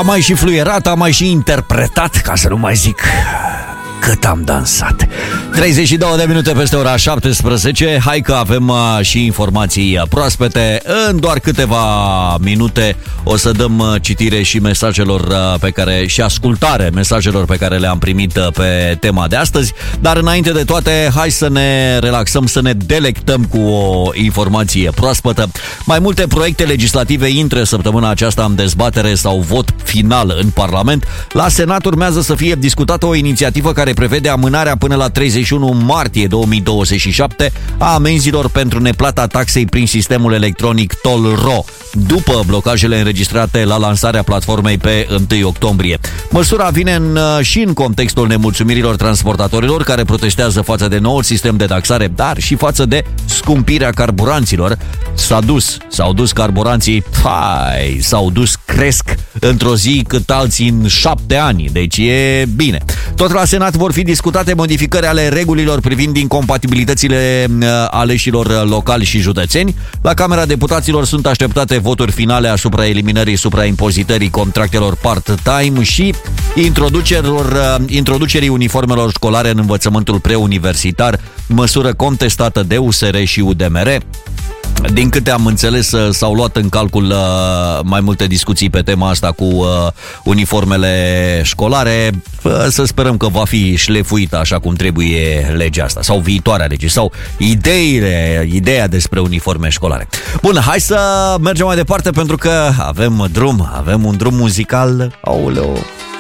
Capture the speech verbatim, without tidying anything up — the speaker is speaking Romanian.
Am mai și fluierat, am mai și interpretat, ca să nu mai zic cât am dansat. treizeci și două de minute peste ora șaptesprezece. Hai că avem uh, și informații proaspete. În doar câteva minute o să dăm uh, citire și mesajelor uh, pe care și ascultare mesajelor pe care le-am primit uh, pe tema de astăzi. Dar înainte de toate, hai să ne relaxăm, să ne delectăm cu o informație proaspătă. Mai multe proiecte legislative intră săptămâna aceasta în dezbatere sau vot final în Parlament. La Senat urmează să fie discutată o inițiativă care prevede amânarea până la treizeci și unu martie două mii douăzeci și șapte a amenzilor pentru neplata taxei prin sistemul electronic Toll-Ro, după blocajele înregistrate la lansarea platformei pe întâi octombrie. Măsura vine în, și în contextul nemulțumirilor transportatorilor care protestează față de noul sistem de taxare, dar și față de scumpirea carburanților. S-a dus, s-au dus carburanții, hai, s-au dus, cresc într-o zi cât alții în șapte ani, deci e bine. Tot la Senat vor fi discutate modificări ale regulilor privind incompatibilitățile uh, aleșilor locali și județeni. La Camera Deputaților sunt așteptate voturi finale asupra eliminării supraimpozitării contractelor part-time și introducerilor, uh, introducerii uniformelor școlare în învățământul preuniversitar, măsură contestată de U S R și U D M R. Din câte am înțeles, s-au luat în calcul uh, mai multe discuții pe tema asta cu uh, uniformele școlare. Uh, să sperăm că va fi șlefuită așa cum trebuie legea asta, sau viitoarea lege, sau ideile, ideea despre uniforme școlare. Bun, hai să mergem mai departe pentru că avem drum, avem un drum muzical. Aoleu.